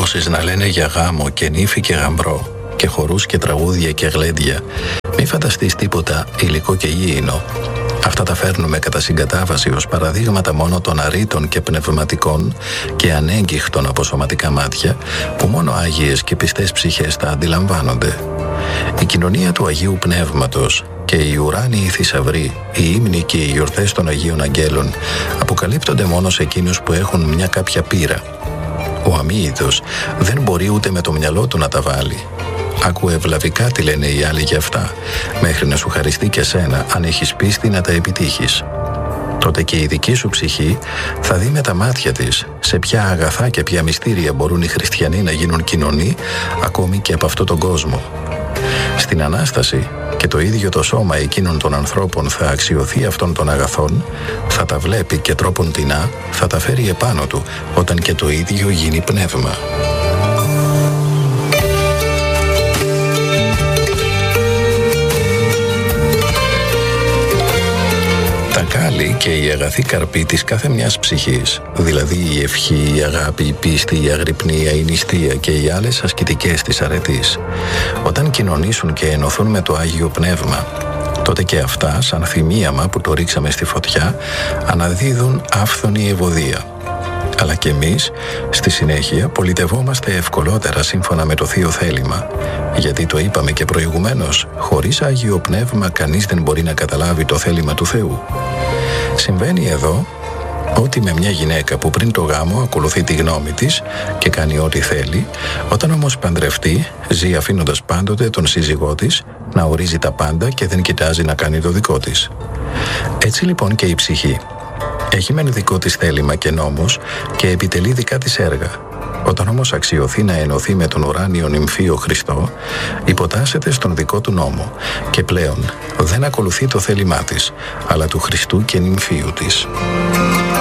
ενώσεις να λένε για γάμο και νύφη και γαμπρό και χορούς και τραγούδια και γλέντια, μη φανταστείς τίποτα υλικό και γήινο. Αυτά τα φέρνουμε κατά συγκατάβαση ως παραδείγματα μόνο των αρρήτων και πνευματικών και ανέγκυχτων από σωματικά μάτια, που μόνο άγιες και πιστές ψυχές τα αντιλαμβάνονται. Η κοινωνία του Αγίου Πνεύματος και οι ουράνιοι θησαυροί, οι ύμνοι και οι γιορτές των Αγίων Αγγέλων αποκαλύπτονται μόνο σε εκείνους που έχουν μια κάποια πείρα. Ο αμοίητος δεν μπορεί ούτε με το μυαλό του να τα βάλει. Άκου ευλαβικά τι λένε οι άλλοι για αυτά, μέχρι να σου χαριστεί και σένα αν έχεις πίστη να τα επιτύχεις. Τότε και η δική σου ψυχή θα δει με τα μάτια της σε ποια αγαθά και ποια μυστήρια μπορούν οι χριστιανοί να γίνουν κοινωνοί ακόμη και από αυτόν τον κόσμο. Στην Ανάσταση και το ίδιο το σώμα εκείνων των ανθρώπων θα αξιωθεί αυτών των αγαθών, θα τα βλέπει και τρόπον τεινά θα τα φέρει επάνω του όταν και το ίδιο γίνει πνεύμα. Τα κάλλη και η αγαθή καρπή της κάθε μιας ψυχής, δηλαδή η ευχή, η αγάπη, η πίστη, η αγρυπνία, η νηστεία και οι άλλες ασκητικές της αρετής, όταν κοινωνήσουν και ενωθούν με το Άγιο Πνεύμα, τότε και αυτά, σαν θυμίαμα που το ρίξαμε στη φωτιά, αναδίδουν άφθονη ευωδία. Αλλά και εμείς, στη συνέχεια, πολιτευόμαστε ευκολότερα σύμφωνα με το Θείο Θέλημα, γιατί το είπαμε και προηγουμένως, χωρίς Άγιο Πνεύμα κανείς δεν μπορεί να καταλάβει το θέλημα του Θεού. Συμβαίνει εδώ ότι με μια γυναίκα που πριν το γάμο ακολουθεί τη γνώμη της και κάνει ό,τι θέλει, όταν όμως παντρευτεί, ζει αφήνοντας πάντοτε τον σύζυγό της να ορίζει τα πάντα και δεν κοιτάζει να κάνει το δικό της. Έτσι λοιπόν και η ψυχή έχει μεν δικό της θέλημα και νόμος και επιτελεί δικά της έργα. Όταν όμως αξιωθεί να ενωθεί με τον ουράνιο νυμφίο Χριστό, υποτάσσεται στον δικό του νόμο και πλέον δεν ακολουθεί το θέλημά της, αλλά του Χριστού και νυμφίου της.